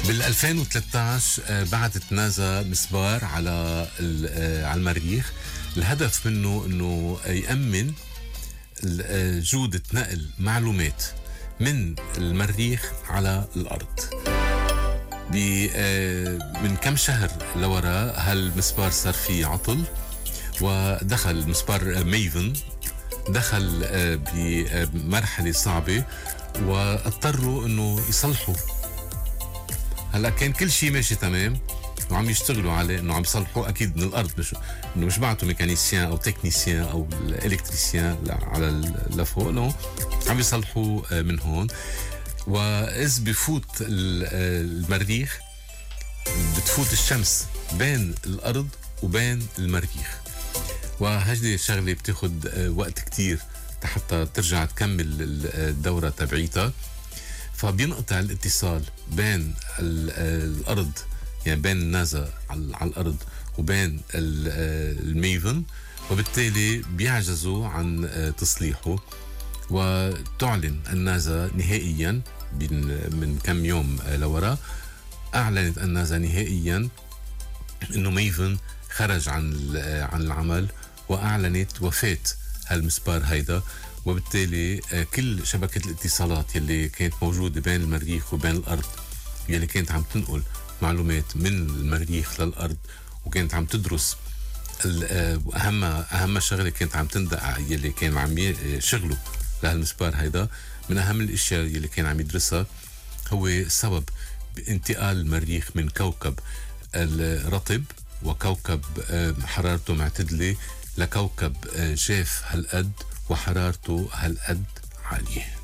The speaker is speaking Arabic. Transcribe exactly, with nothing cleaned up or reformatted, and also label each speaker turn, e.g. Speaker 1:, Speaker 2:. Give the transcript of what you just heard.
Speaker 1: بال ألفين وثلاثة عشر بعثت ناسا مسبار على على المريخ. الهدف منه انه يأمن جودة نقل معلومات من المريخ على الأرض. من كم شهر لورا هالمسبار صار فيه عطل، ودخل مسبار ميفن دخل بمرحلة صعبة واضطروا انه يصلحوا. هلا كان كل شيء ماشي تمام وعم يشتغلوا عليه انه عم يصلحوا، اكيد من الارض، مش انه مش بعتوا ميكانيسيان او تكنيسيان او الكتريسيان على لفوق، انه عم يصلحوا من هون. واذ بفوت المريخ بتفوت الشمس بين الارض وبين المريخ، وهجدي الشغله بتاخد وقت كتير حتى ترجع تكمل الدوره تبعيتها. فبينقطع الاتصال بين الارض، يعني بين الناسا على الارض وبين الميفن، وبالتالي بيعجزوا عن تصليحه. وتعلن الناسا نهائيا من كم يوم لورا، اعلنت الناسا نهائيا انه ميفن خرج عن عن العمل، واعلنت وفاه هالمسبار هيدا. وبالتالي كل شبكة الاتصالات يلي كانت موجودة بين المريخ وبين الأرض، يلي كانت عم تنقل معلومات من المريخ للأرض وكانت عم تدرس أهم أهم شغلة كانت عم تندق يلي كان عم يشغلوا لهالمسبار هيدا، من أهم الأشياء يلي كان عم يدرسها هو سبب انتقال المريخ من كوكب الرطب وكوكب حرارته معتدلة لكوكب جاف هالقد وحرارته هالقد عالية.